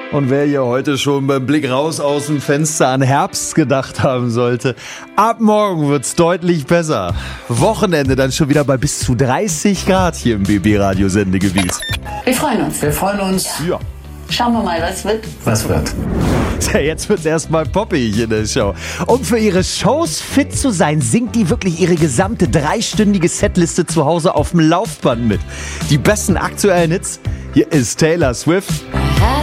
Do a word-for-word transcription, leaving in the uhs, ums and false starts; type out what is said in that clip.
Und wer hier heute schon beim Blick raus aus dem Fenster an Herbst gedacht haben sollte, ab morgen wird's deutlich besser. Wochenende dann schon wieder bei bis zu dreißig Grad hier im B B-Radio-Sendegebiet. Wir freuen uns. Wir freuen uns. Ja. Schauen wir mal, was wird. Was wird? Ja, jetzt wird's erstmal poppig in der Show. Um für ihre Shows fit zu sein, singt die wirklich ihre gesamte dreistündige Setliste zu Hause auf dem Laufband mit. Die besten aktuellen Hits, hier ist Taylor Swift.